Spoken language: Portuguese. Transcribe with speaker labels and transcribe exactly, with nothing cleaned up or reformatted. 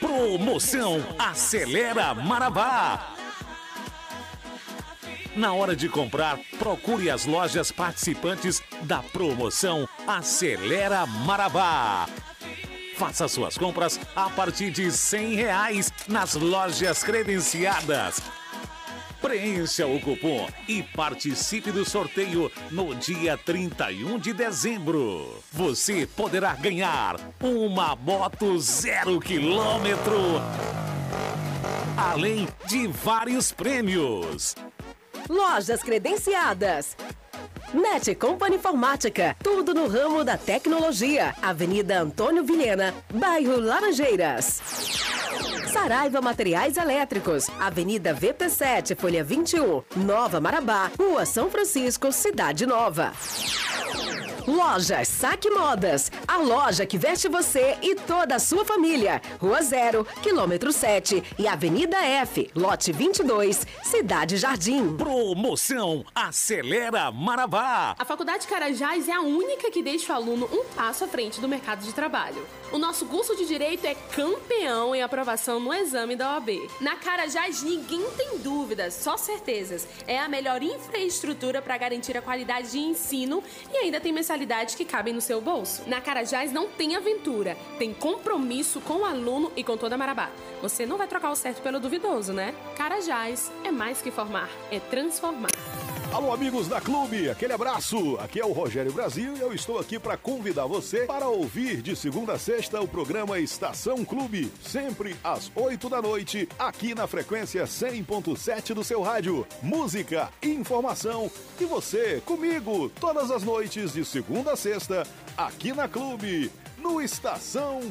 Speaker 1: Promoção Acelera Marabá. Na hora de comprar, procure as lojas participantes da promoção Acelera Marabá. Faça suas compras a partir de cem reais nas lojas credenciadas. Preencha o cupom e participe do sorteio no dia trinta e um de dezembro. Você poderá ganhar uma moto zero quilômetro, além de vários prêmios.
Speaker 2: Lojas credenciadas. Net Company Informática, tudo no ramo da tecnologia. Avenida Antônio Vilhena, bairro Laranjeiras. Saraiva Materiais Elétricos, Avenida V P sete, Folha vinte e um, Nova Marabá, Rua São Francisco, Cidade Nova. Lojas Saque Modas, a loja que veste você e toda a sua família. Rua Zero, quilômetro sete e Avenida F, lote vinte e dois, Cidade Jardim.
Speaker 1: Promoção Acelera Marabá.
Speaker 3: A Faculdade Carajás é a única que deixa o aluno um passo à frente do mercado de trabalho. O nosso curso de Direito é campeão em aprovação no exame da O A B. Na Carajás ninguém tem dúvidas, só certezas. É a melhor infraestrutura para garantir a qualidade de ensino e ainda tem mensalidades que cabem no seu bolso. Na Carajás não tem aventura, tem compromisso com o aluno e com toda a Marabá. Você não vai trocar o certo pelo duvidoso, né? Carajás é mais que formar, é transformar.
Speaker 4: Alô, amigos da Clube, aquele abraço. Aqui é o Rogério Brasil e eu estou aqui para convidar você para ouvir de segunda a sexta o programa Estação Clube, sempre às oito da noite, aqui na frequência cem ponto sete do seu rádio. Música, informação e você comigo todas as noites de segunda a sexta, aqui na Clube, no Estação